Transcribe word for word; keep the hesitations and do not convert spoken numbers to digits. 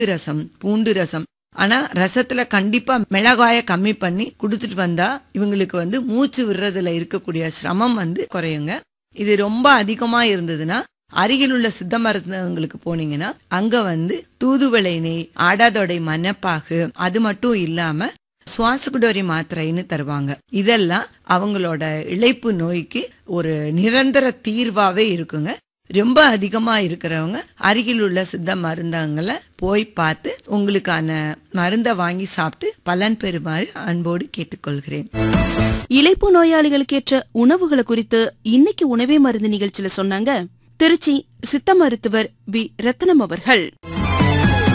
ரசம், பூண்டு ரசம். ஆனா ரசத்துல கண்டிப்பா மிளகாய கம்மி பண்ணி குடுத்துட்டு வந்தா இவங்களுக்கு வந்து மூச்சு விடுறதுல இருக்கக்கூடிய சிரமம் வந்து குறையுங்க. இது ரொம்ப அதிகமா இருந்ததுன்னா அருகில் உள்ள சித்த மருத்துவங்களுக்கு போனீங்கன்னா அங்க வந்து தூதுவளை நெய், ஆடாதொடை மணப்பாகு, அது மட்டும் இல்லாம சுவாசகுடோரி மாத்திரைன்னு தருவாங்க. இதெல்லாம் அவங்களோட இளைப்பு நோய்க்கு ஒரு நிரந்தர தீர்வாவே இருக்குங்க. ரொம்ப அதிகமா இருக்கிறவங்க அருகில் உள்ள சித்த மருந்தகங்களை போய் பார்த்து உங்களுக்கான மருந்தை வாங்கி சாப்பிட்டு பலன் பெறுமாறு அன்போடு கேட்டுக்கொள்கிறேன். இளைப்பு நோயாளிகளுக்கு ஏற்ற உணவுகளை குறித்து இன்னைக்கு உணவே மருந்து நிகழ்ச்சியில சொன்னாங்க திருச்சி சித்த மருத்துவர் பி ரத்னம் அவர்கள்.